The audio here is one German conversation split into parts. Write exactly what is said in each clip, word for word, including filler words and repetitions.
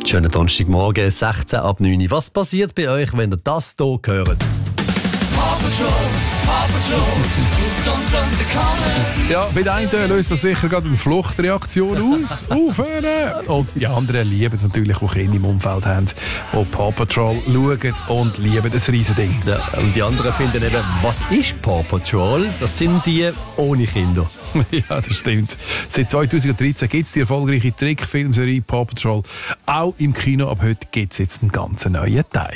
Schönen Donnerstagmorgen, sechzehn ab neun. Was passiert bei euch, wenn ihr das hier hört? Paw Patrol, Paw Patrol, ruft uns unbekommen. Ja, bei den einen löst das sicher gerade eine Fluchtreaktion aus. Aufhören! Und die anderen lieben es natürlich, die Kinder im Umfeld haben, die Paw Patrol schauen und lieben das Riesending. Ja, und die anderen finden eben, was ist Paw Patrol? Das sind die ohne Kinder. Ja, das stimmt. Seit zweitausenddreizehn gibt es die erfolgreiche Trickfilmserie Paw Patrol. Auch im Kino. Ab heute gibt es jetzt einen ganz neuen Teil.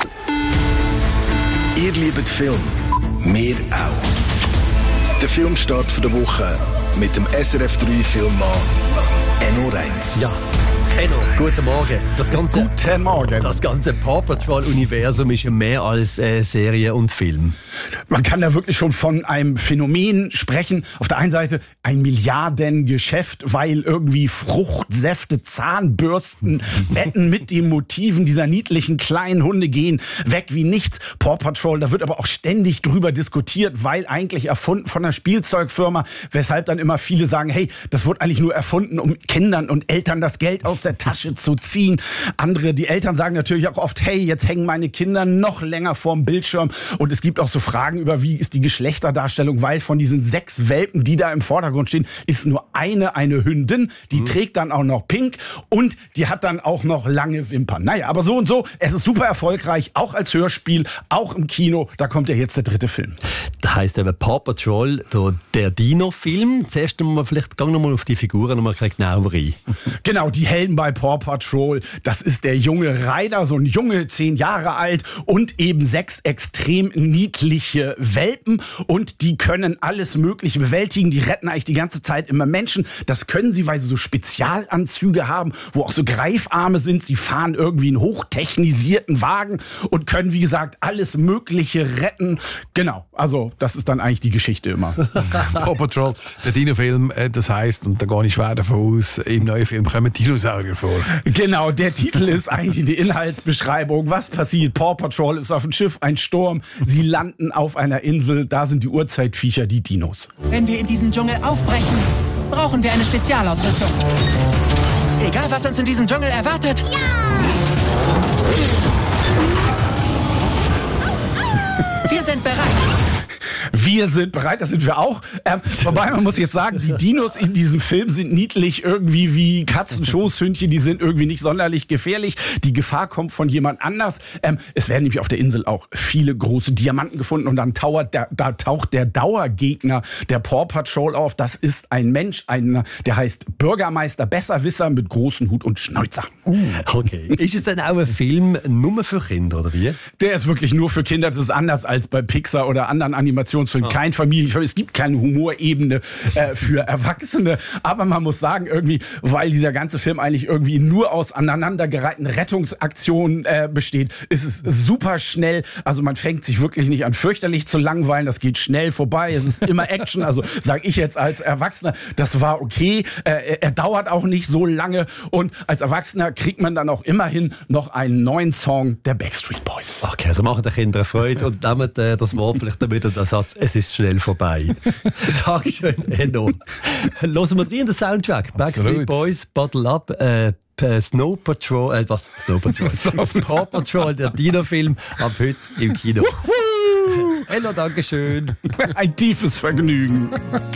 Ihr liebt Film, wir auch. Der Filmstart der Woche mit dem S R F drei Filmmann Enno Reitz. Ja, Enno, guten Morgen. Das ganze, Guten Morgen. das ganze Paw Patrol-Universum ist ja mehr als äh, Serie und Film. Man kann da wirklich schon von einem Phänomen sprechen. Auf der einen Seite ein Milliardengeschäft, weil irgendwie Fruchtsäfte, Zahnbürsten, Betten mit den Motiven dieser niedlichen kleinen Hunde gehen weg wie nichts. Paw Patrol, da wird aber auch ständig drüber diskutiert, weil eigentlich erfunden von einer Spielzeugfirma, weshalb dann immer viele sagen, hey, das wurde eigentlich nur erfunden, um Kindern und Eltern das Geld aus der Tasche zu ziehen. Andere, die Eltern sagen natürlich auch oft, hey, jetzt hängen meine Kinder noch länger vorm Bildschirm. Und es gibt auch so Fragen über, wie ist die Geschlechterdarstellung, weil von diesen sechs Welpen, die da im Vordergrund stehen, ist nur eine eine Hündin, die mhm. trägt dann auch noch pink und die hat dann auch noch lange Wimpern. Naja, aber so und so, es ist super erfolgreich, auch als Hörspiel, auch im Kino. Da kommt ja jetzt der dritte Film. Das heisst eben Paw Patrol, der, der Dino-Film. Zuerst mal, vielleicht gang noch mal auf die Figuren noch mal genauer rein. Genau, die Helden bei Paw Patrol, das ist der junge Ryder, so ein Junge, zehn Jahre alt und eben sechs extrem niedliche Welpen und die können alles Mögliche bewältigen, die retten eigentlich die ganze Zeit immer Menschen. Das können sie, weil sie so Spezialanzüge haben, wo auch so Greifarme sind. Sie fahren irgendwie einen hochtechnisierten Wagen und können, wie gesagt, alles Mögliche retten. Genau, also das ist dann eigentlich die Geschichte immer. Paw Patrol, der Dino-Film, das heisst, und da gehe ich schwer davon aus, im neuen Film kommen Dinosaurier vor. Genau, der Titel ist eigentlich die Inhaltsbeschreibung. Was passiert? Paw Patrol ist auf dem Schiff, ein Sturm. Sie landen auf einer Insel. Da sind die Urzeitviecher, die Dinos. Wenn wir in diesen Dschungel aufbrechen, brauchen wir eine Spezialausrüstung. Egal, was uns in diesem Dschungel erwartet. Ja! Wir sind bereit. Wir sind bereit, das sind wir auch. Ähm, wobei man muss jetzt sagen, die Dinos in diesem Film sind niedlich irgendwie wie Katzenschoßhündchen. Die sind irgendwie nicht sonderlich gefährlich. Die Gefahr kommt von jemand anders. Ähm, es werden nämlich auf der Insel auch viele große Diamanten gefunden. Und dann tauert der, da taucht der Dauergegner der Paw Patrol auf. Das ist ein Mensch, ein, der heißt Bürgermeister Besserwisser mit großem Hut und Schnäuzer. Uh, okay. Ist es denn auch ein Film nur für Kinder, oder wie? Der ist wirklich nur für Kinder. Das ist anders als bei Pixar oder anderen Animationsfilmen. Kein Familienfilm. Es gibt keine Humorebene äh, für Erwachsene. Aber man muss sagen, irgendwie, weil dieser ganze Film eigentlich irgendwie nur aus aneinandergereihten Rettungsaktionen äh, besteht, ist es super schnell. Also man fängt sich wirklich nicht an, fürchterlich zu langweilen. Das geht schnell vorbei. Es ist immer Action. Also sage ich jetzt als Erwachsener, das war okay. Äh, er dauert auch nicht so lange. Und als Erwachsener kriegt man dann auch immerhin noch einen neuen Song der Backstreet Boys. Okay, also machen den Kindern Freude und nehmen äh, das Wort vielleicht damit den Satz, es ist schnell vorbei. Dankeschön, Enno. Hören wir rein den Soundtrack. Backstreet Boys, Bottle Up, äh, Snow Patrol, äh, was? Snow Patrol. Paw Patrol, der Dino-Film, ab heute im Kino. Enno, Dankeschön. Ein tiefes Vergnügen.